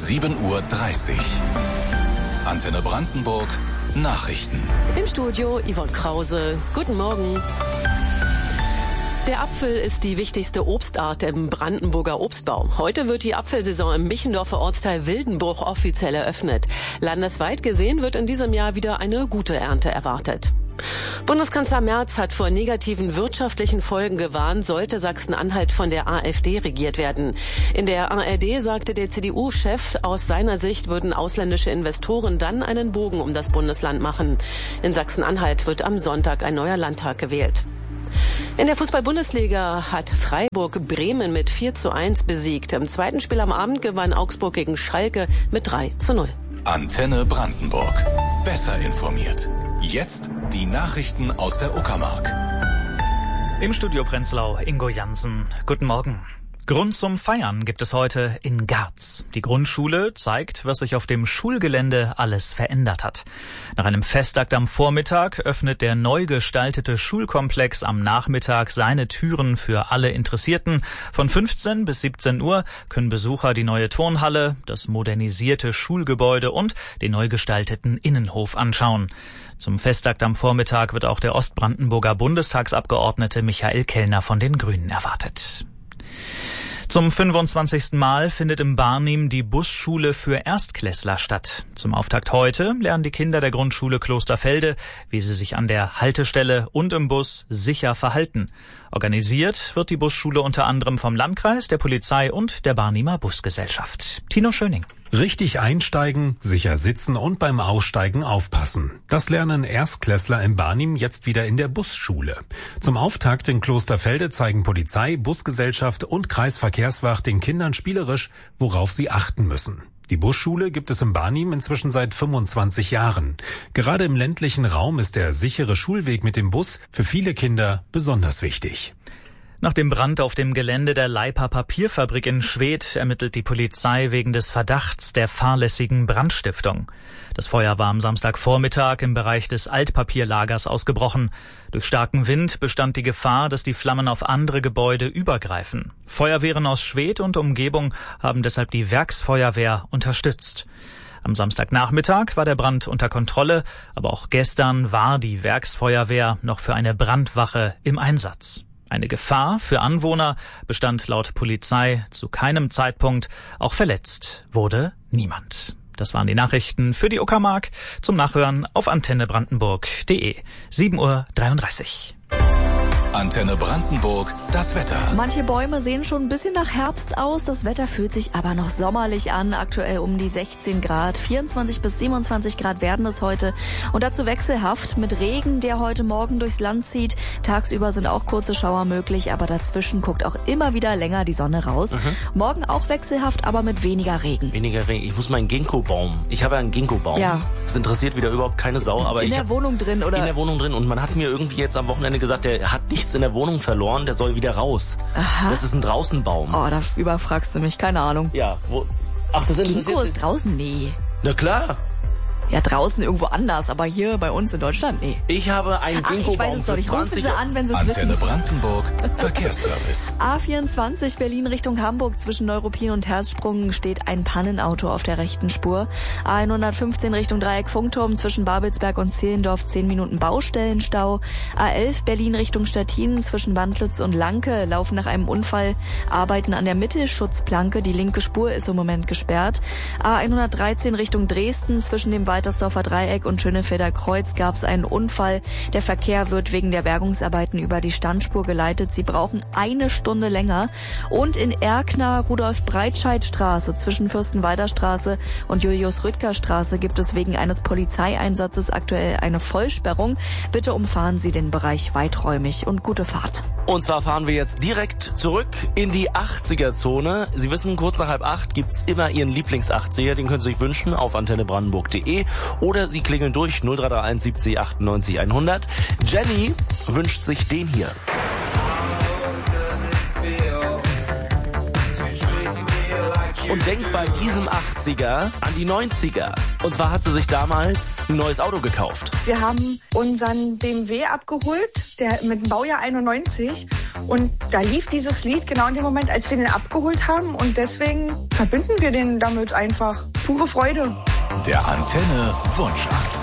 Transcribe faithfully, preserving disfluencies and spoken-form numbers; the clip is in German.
sieben Uhr dreißig. Antenne Brandenburg Nachrichten. Im Studio Yvonne Krause. Guten Morgen. Der Apfel ist die wichtigste Obstart im Brandenburger Obstbau. Heute wird die Apfelsaison im Michendorfer Ortsteil Wildenbruch offiziell eröffnet. Landesweit gesehen wird in diesem Jahr wieder eine gute Ernte erwartet. Bundeskanzler Merz hat vor negativen wirtschaftlichen Folgen gewarnt, sollte Sachsen-Anhalt von der AfD regiert werden. In der A R D sagte der C D U-Chef, aus seiner Sicht würden ausländische Investoren dann einen Bogen um das Bundesland machen. In Sachsen-Anhalt wird am Sonntag ein neuer Landtag gewählt. In der Fußball-Bundesliga hat Freiburg Bremen mit vier zu eins besiegt. Im zweiten Spiel am Abend gewann Augsburg gegen Schalke mit drei zu null. Antenne Brandenburg. Besser informiert. Jetzt die Nachrichten aus der Uckermark. Im Studio Prenzlau Ingo Jansen. Guten Morgen. Grund zum Feiern gibt es heute in Garz. Die Grundschule zeigt, was sich auf dem Schulgelände alles verändert hat. Nach einem Festakt am Vormittag öffnet der neu gestaltete Schulkomplex am Nachmittag seine Türen für alle Interessierten. Von fünfzehn bis siebzehn Uhr können Besucher die neue Turnhalle, das modernisierte Schulgebäude und den neu gestalteten Innenhof anschauen. Zum Festakt am Vormittag wird auch der Ostbrandenburger Bundestagsabgeordnete Michael Kellner von den Grünen erwartet. Zum fünfundzwanzigsten Mal findet im Barnim die Busschule für Erstklässler statt. Zum Auftakt heute lernen die Kinder der Grundschule Klosterfelde, wie sie sich an der Haltestelle und im Bus sicher verhalten. Organisiert wird die Busschule unter anderem vom Landkreis, der Polizei und der Barnimer Busgesellschaft. Tino Schöning. Richtig einsteigen, sicher sitzen und beim Aussteigen aufpassen. Das lernen Erstklässler im Barnim jetzt wieder in der Busschule. Zum Auftakt in Klosterfelde zeigen Polizei, Busgesellschaft und Kreisverkehrswacht den Kindern spielerisch, worauf sie achten müssen. Die Busschule gibt es im Barnim inzwischen seit fünfundzwanzig Jahren. Gerade im ländlichen Raum ist der sichere Schulweg mit dem Bus für viele Kinder besonders wichtig. Nach dem Brand auf dem Gelände der Leipa Papierfabrik in Schwedt ermittelt die Polizei wegen des Verdachts der fahrlässigen Brandstiftung. Das Feuer war am Samstagvormittag im Bereich des Altpapierlagers ausgebrochen. Durch starken Wind bestand die Gefahr, dass die Flammen auf andere Gebäude übergreifen. Feuerwehren aus Schwedt und Umgebung haben deshalb die Werksfeuerwehr unterstützt. Am Samstagnachmittag war der Brand unter Kontrolle, aber auch gestern war die Werksfeuerwehr noch für eine Brandwache im Einsatz. Eine Gefahr für Anwohner bestand laut Polizei zu keinem Zeitpunkt. Auch verletzt wurde niemand. Das waren die Nachrichten für die Uckermark. Zum Nachhören auf antenne brandenburg punkt de. sieben Uhr dreiunddreißig. Antenne Brandenburg, das Wetter. Manche Bäume sehen schon ein bisschen nach Herbst aus. Das Wetter fühlt sich aber noch sommerlich an. Aktuell um die sechzehn Grad. vierundzwanzig bis siebenundzwanzig Grad werden es heute. Und dazu wechselhaft mit Regen, der heute Morgen durchs Land zieht. Tagsüber sind auch kurze Schauer möglich, aber dazwischen guckt auch immer wieder länger die Sonne raus. Mhm. Morgen auch wechselhaft, aber mit weniger Regen. Weniger Regen. Ich muss meinen Ginkgo-Baum. Ich habe ja einen Ginkgo-Baum. Ja. Das interessiert wieder überhaupt keine Sau. Aber in ich der Wohnung drin, oder? In der Wohnung drin. Und man hat mir irgendwie jetzt am Wochenende gesagt, der hat nichts in der Wohnung verloren, der soll wieder raus. Aha. Das ist ein Draußenbaum. Oh, da überfragst du mich, keine Ahnung. Ja, wo... Ach, das interessiert Ginkgo ist draußen? Nee. Na klar. Ja, draußen irgendwo anders, aber hier bei uns in Deutschland, nee. Ich habe einen Ginkgo-Baum. Ach, ich weiß es doch, ich rufe sie an, wenn sie es wissen. Antenne Brandenburg, Verkehrsservice. A vierundzwanzig Berlin Richtung Hamburg zwischen Neuruppin und Herzsprung steht ein Pannenauto auf der rechten Spur. A hundertfünfzehn Richtung Dreieck Funkturm zwischen Babelsberg und Zehlendorf zehn Minuten Baustellenstau. A elf Berlin Richtung Stettin zwischen Wandlitz und Lanke laufen nach einem Unfall Arbeiten an der Mittelschutzplanke. Die linke Spur ist im Moment gesperrt. A hundertdreizehn Richtung Dresden zwischen dem Waltersdorfer Dreieck und Schönefelder Kreuz gab es einen Unfall. Der Verkehr wird wegen der Bergungsarbeiten über die Standspur geleitet. Sie brauchen eine Stunde länger. Und in Erkner Rudolf-Breitscheid-Straße zwischen Fürstenwalder Straße und Julius-Rüttger-Straße gibt es wegen eines Polizeieinsatzes aktuell eine Vollsperrung. Bitte umfahren Sie den Bereich weiträumig und gute Fahrt. Und zwar fahren wir jetzt direkt zurück in die achtziger-Zone. Sie wissen, kurz nach halb acht gibt's immer Ihren Lieblings-achtziger. Den können Sie sich wünschen auf antenne brandenburg punkt de oder Sie klingeln durch null drei drei eins siebzig achtundneunzig hundert. Jenny wünscht sich den hier. und denkt bei diesem achtziger an die neunziger. Und zwar hat sie sich damals ein neues Auto gekauft. Wir haben unseren B M W abgeholt, der mit dem Baujahr einundneunzig. Und da lief dieses Lied genau in dem Moment, als wir den abgeholt haben. Und deswegen verbinden wir den damit einfach. Pure Freude. Der Antenne Wunschakt.